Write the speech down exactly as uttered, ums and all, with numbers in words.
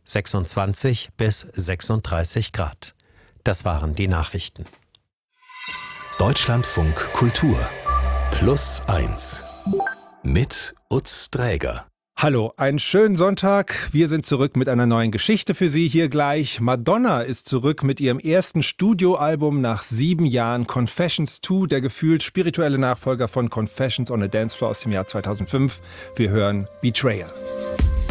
sechsundzwanzig bis sechsunddreißig Grad. Das waren die Nachrichten. Deutschlandfunk Kultur Plus eins mit Utz Dräger. Hallo, einen schönen Sonntag. Wir sind zurück mit einer neuen Geschichte für Sie hier gleich. Madonna ist zurück mit ihrem ersten Studioalbum nach sieben Jahren. Confessions zwei, der gefühlt spirituelle Nachfolger von Confessions on a Dance Floor aus dem Jahr zweitausendfünf. Wir hören Betrayal.